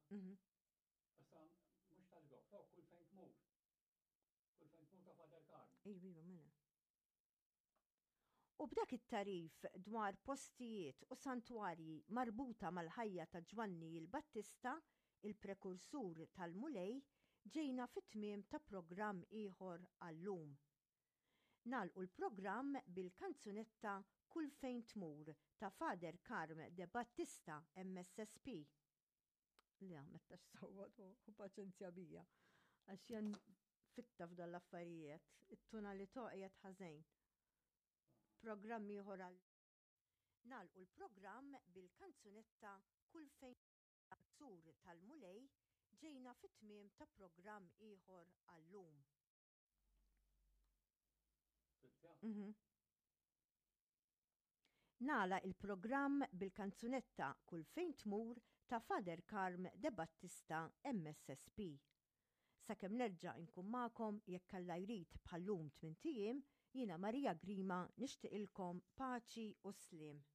Issa mhux tal-gok, fuq kull fejn tmur. Kull fejn tmur ta' Fader Karm. Iva, mela. U b'dak it-tarif dwar postijiet u santwarji marbuta mal-ħajja ta' Ġwanni il-Battista, il-prekursur tal-Mulej, ġejna fit-tmiem ta' programm ieħor għallum. Nagħlqu l-programm bil-kanzunetta Kull fejn tmur ta' Fader Karm de Battista MSSP. Le, mettax sawwat u paċenzja bija. Għax jen fitta f'dan l-affarijiet, it-tonalità qiegħed ħażejn. Programm ieħor għal. Nagħlqu l-programm bil-kanzunetta Kull fejn sur tal-Mulej, ġejna fit-tmiem ta' programm ieħor għallum. Nala il-programm bil-kanzunetta Kull fejn tmur ta' Fader Karm de Battista MSSP. Sakemm nerġa' inkun magħkom jekk Alla jrid bħallum 8 ijiem, jiena Marija Grima nixtieqilkom paċi u slim.